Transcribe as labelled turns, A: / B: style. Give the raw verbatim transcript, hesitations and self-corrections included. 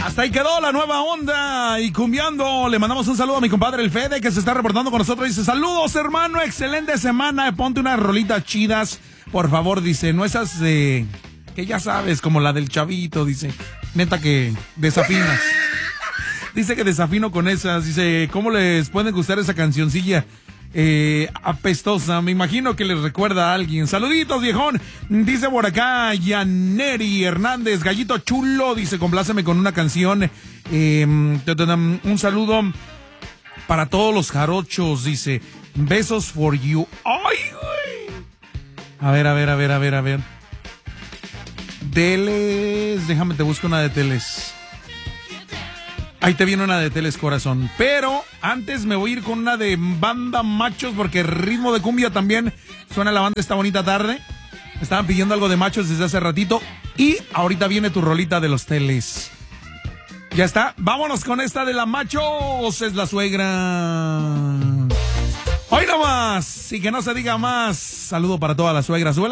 A: Hasta ahí quedó la nueva onda y cumbiando. Le mandamos un saludo a mi compadre el Fede, que se está reportando con nosotros. Dice, saludos hermano, excelente semana, ponte unas rolitas chidas, por favor. Dice, no esas de, que ya sabes, como la del chavito, dice, neta que desafinas. Dice que desafino con esas. Dice, ¿cómo les puede gustar esa cancioncilla eh, apestosa? Me imagino que les recuerda a alguien. Saluditos, viejón. Dice por acá Yaneri Hernández, gallito chulo. Dice, compláceme con una canción. Eh, un saludo para todos los jarochos. Dice, besos for you. Ay, güey. A ver, a ver, a ver, a ver, a ver. Teles. Déjame, te busco una de Teles. Ahí te viene una de Teles, corazón. Pero antes me voy a ir con una de Banda Machos, porque ritmo de cumbia también suena la banda esta bonita tarde. Estaban pidiendo algo de Machos desde hace ratito. Y ahorita viene tu rolita de los Teles. Ya está. Vámonos con esta de la Machos. Es la suegra. Hoy nomás. Y que no se diga más. Saludo para todas las suegras. Súbele.